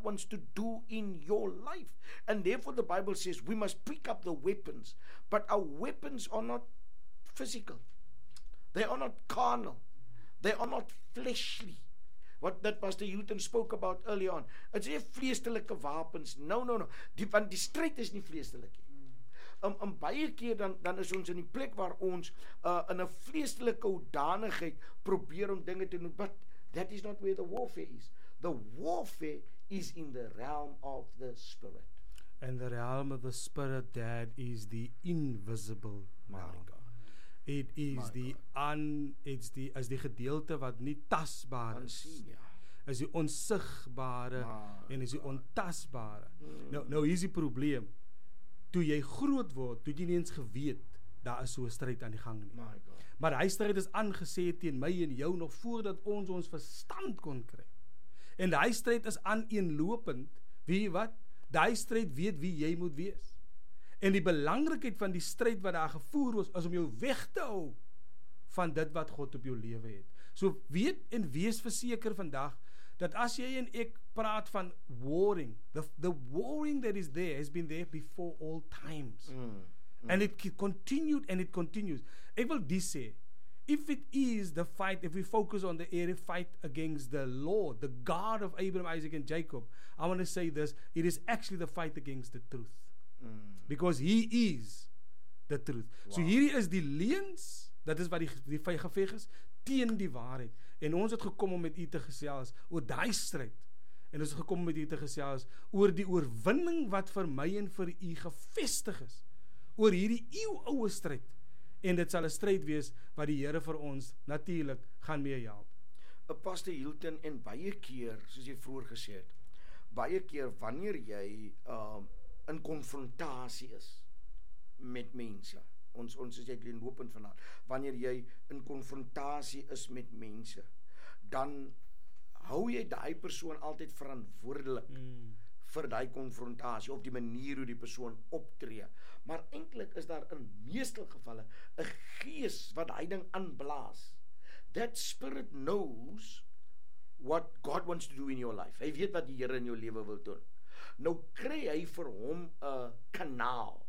wants to do in your life. And therefore the Bible says we must pick up the weapons. But our weapons are not physical. They are not carnal. They are not fleshly. What that Pastor Hilton spoke about earlier on. It's nie vleeslike wapens. No. Want die stryd is nie vleeslik nie. Baie keer dan is ons in die plek waar ons in 'n vleeslike hoedanigheid probeer om dinge te doen, but that is not where the warfare is. The warfare is in the realm of the Spirit. And the realm of the Spirit, Dad, is the invisible realm. It is it's die gedeelte wat nie tasbaar is. Is die onsigbare en is die ontasbare. Nou hier is die probleem. Toe jy groot word, toe jy nie eens geweet, daar is so 'n stryd aan die gang nie. Maar hy stryd is aangesê teen my en jou nog voordat ons verstand kon kry. En hy stryd is aaneenlopend, weet jy wat? Daai stryd weet wie jy moet wees. En die belangrikheid van die stryd wat daar gevoer was, is om jou weg te hou van dit wat God op jou lewe het. So weet en wees verseker vandag, dat as jy en ek praat van warring, the warring that is there has been there before all times. And it continued and it continues. Ek wil dis sê, if it is the fight, if we focus on the area fight against the Lord, the God of Abraham, Isaac and Jacob, I want to say this, it is actually the fight against the truth. Because He is the truth. So hierdie is die leuns, dat is wat die geveg is, teen die waarheid. En ons het gekom om met u te gesels oor daai stryd. En ons het gekom met u te gesels oor die oorwinning wat vir my en vir u gevestig is. Oor hierdie eeuoue stryd. En dit sal 'n stryd wees wat die Here vir ons natuurlik gaan mee help. Pastor Hilton, en baie keer, soos jy vroeër gesê het, baie keer wanneer jy in konfrontasie is met mense, ons is jy lopend vanaand, wanneer jy in konfrontasie is met mense, dan hou jy daai persoon altyd verantwoordelik vir daai konfrontasie, of die manier hoe die persoon optree. Maar eintlik is daar in meeste gevalle 'n gees wat hy ding aanblaas. That spirit knows what God wants to do in your life. Hy weet wat die Here in jou lewe wil doen. Nou kry hy vir hom 'n kanaal.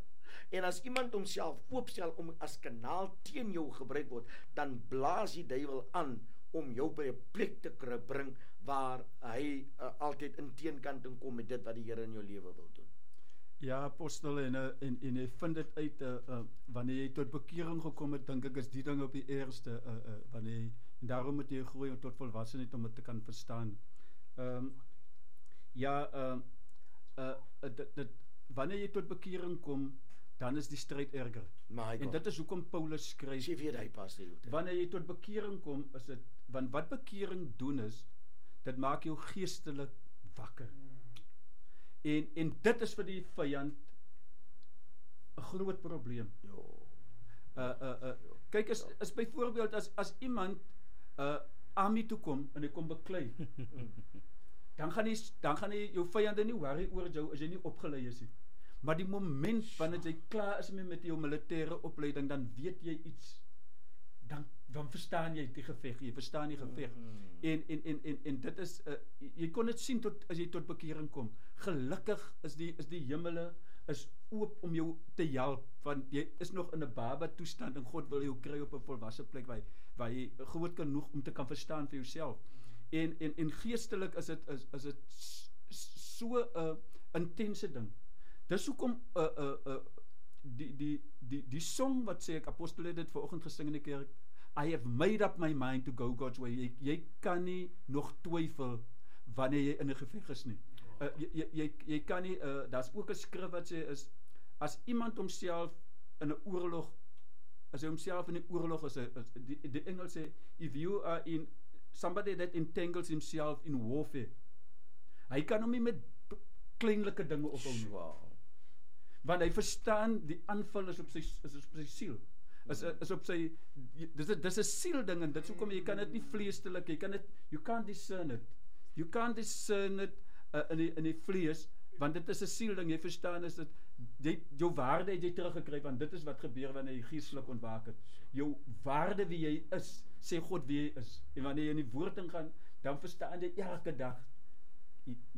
En as iemand homself oopstel om as kanaal teen jou gebruik word, dan blaas die duiwel aan om jou by 'n plek te bring waar hy altyd in teenkanting kom met dit wat die Here in jou lewe wil doen. Ja, apostel, en jy vind dit uit wanneer jy tot bekering gekom het, dink ek is die ding op die eerste, wanneer en daarom moet jy groei tot volwassenheid om dit te kan verstaan. Wanneer jy tot bekering kom, dan is die stryd erger. En dit is hoekom Paulus skryf. Sê weer hy Pastor Hilton. Wanneer jy tot bekering kom, is dit, want wat bekering doen is, dit maak jou geestelik wakker. En dit is vir die vyand 'n groot probleem. Kyk, is byvoorbeeld as iemand Ami toe kom en hy kom beklei, dan gaan jy jou vyande nie worry oor jou as jy nie opgelei is nie. Maar die moment wanneer jy klaar is met jou militêre opleiding, dan weet jy iets. Dan verstaan jy die geveg, jy verstaan die geveg. En dit is jy kon dit sien tot as jy tot bekering kom. Gelukkig is die hemele is oop om jou te help, want jy is nog in 'n baba toestand en God wil jou kry op 'n volwasse plek waar jy groot genoeg om te kan verstaan vir jouself. En geestelik is dit so 'n intense ding. Dis hoekom die song wat sê, ek apostel het dit vanoggend gesing in die kerk, I have made up my mind to go God's way. Jy kan nie nog twyfel wanneer jy in 'n geveg is nie. Jy kan nie, daar's ook 'n skrif wat sê is, as iemand homself in 'n oorlog, as hy homself in 'n oorlog is, die Engels sê, if you are in somebody that entangles himself in warfare, hy kan hom nie met kleinlike dinge ophou nie. Want hy verstaan die aanval is op sy siel. Is op sy, dis 'n siel ding, en dit is hoekom jy kan dit nie vleestelik, you can't discern it. You can't discern it in die vlees, want dit is 'n siel ding. Jy verstaan is dit jou waarde het jy teruggekry, want dit is wat gebeur wanneer jy geestelik ontwaak het. Jou waarde wie jy is, sê God wie jy is. En wanneer jy in die woord ingaan, dan verstaan jy elke dag